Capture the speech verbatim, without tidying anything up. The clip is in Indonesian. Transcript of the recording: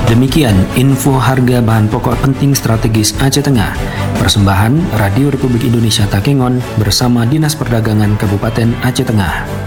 Demikian info harga bahan pokok penting strategis Aceh Tengah. Persembahan Radio Republik Indonesia Takengon bersama Dinas Perdagangan Kabupaten Aceh Tengah.